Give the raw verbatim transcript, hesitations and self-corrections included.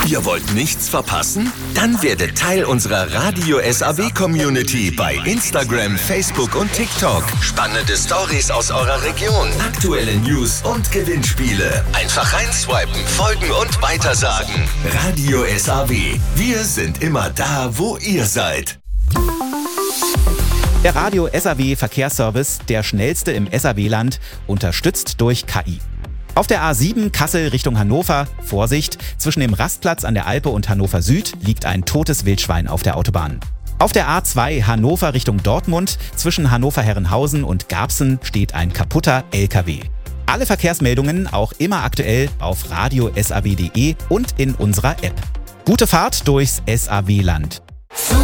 Ihr wollt nichts verpassen? Dann werdet Teil unserer Radio S A W-Community bei Instagram, Facebook und TikTok. Spannende Stories aus eurer Region, aktuelle News und Gewinnspiele. Einfach reinswipen, folgen und weitersagen. Radio S A W. Wir sind immer da, wo ihr seid. Der Radio S A W Verkehrsservice, der schnellste im S A W-Land, unterstützt durch K I. Auf der A sieben Kassel Richtung Hannover, Vorsicht, zwischen dem Rastplatz an der Alpe und Hannover Süd liegt ein totes Wildschwein auf der Autobahn. Auf der A zwei Hannover Richtung Dortmund, zwischen Hannover-Herrenhausen und Garbsen steht ein kaputter L K W. Alle Verkehrsmeldungen auch immer aktuell auf radio S A W punkt de und in unserer App. Gute Fahrt durchs S A W-Land.